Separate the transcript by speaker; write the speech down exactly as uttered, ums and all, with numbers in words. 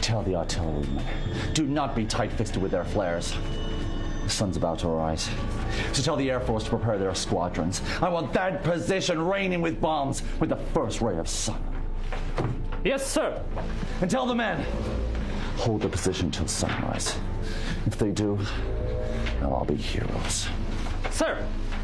Speaker 1: Tell the artillerymen, do not be tight-fisted with their flares. The sun's about to rise. So tell the Air Force to prepare their squadrons. I want that position raining with bombs with the first ray of sun.
Speaker 2: Yes, sir.
Speaker 1: And tell the men, hold the position till sunrise. If they do, they'll all be heroes.
Speaker 2: Sir.